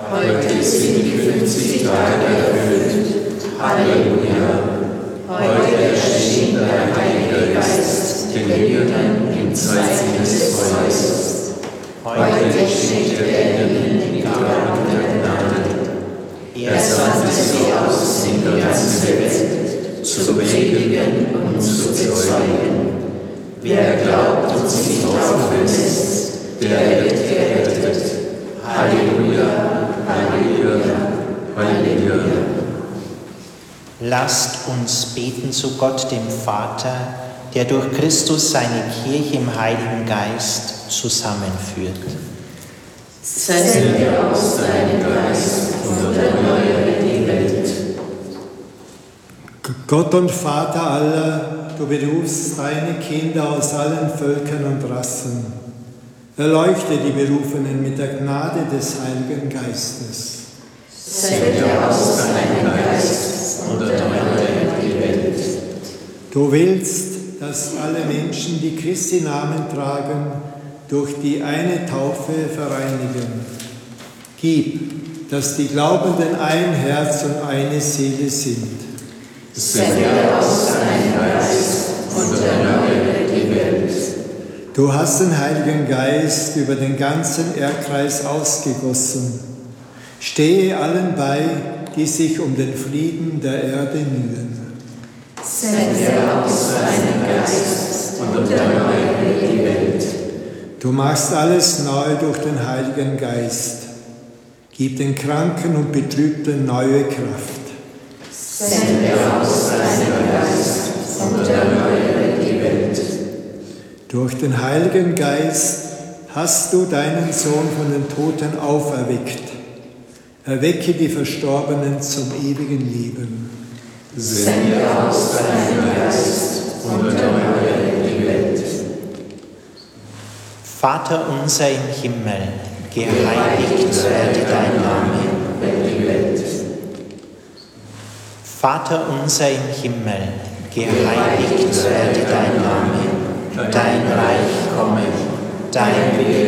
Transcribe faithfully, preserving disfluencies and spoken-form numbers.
Heute ist sie die fünfzig Tage erfüllt. Halleluja. Heute erschien der Heilige Geist den Jüngern im Zeichen des Feuers. Heute schenkt er ihnen die Gaben der Gnade. Er sandte sie aus in die ganze Welt, zu predigen und zu zeugen. Wer glaubt und sich taufen lässt, der wird gerettet. Halleluja, Halleluja, Halleluja. Lasst uns beten zu Gott, dem Vater, der durch Christus seine Kirche im Heiligen Geist zusammenführt. Sende aus deinem Geist und erneuere die Welt. Gott und Vater aller, du berufst deine Kinder aus allen Völkern und Rassen. Erleuchte die Berufenen mit der Gnade des Heiligen Geistes. Sende aus deinem Geist und erneuere die Welt. Du willst, dass alle Menschen, die Christi Namen tragen, durch die eine Taufe vereinigen. Gib, dass die Glaubenden ein Herz und eine Seele sind. Sende aus deinem Geist und erneuere die Welt. Du hast den Heiligen Geist über den ganzen Erdkreis ausgegossen. Stehe allen bei, die sich um den Frieden der Erde mühen. Sende aus deinem Geist und erneuere die Welt. Du machst alles neu durch den Heiligen Geist. Gib den Kranken und Betrübten neue Kraft. Sende aus deinem Geist und erneuere die Welt. Durch den Heiligen Geist hast du deinen Sohn von den Toten auferweckt. Erwecke die Verstorbenen zum ewigen Leben. Sende aus deinem Geist und erneuere die Welt. Vater unser im Himmel, geheiligt werde dein Name. Vater unser im Himmel, geheiligt werde dein Name. Dein Reich komme, dein Wille